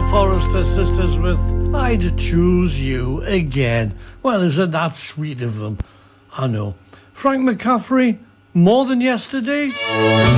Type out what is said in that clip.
Forrester Sisters with I'd Choose You Again. Well, isn't that sweet of them? I know. Frank McCaffrey, More Than Yesterday?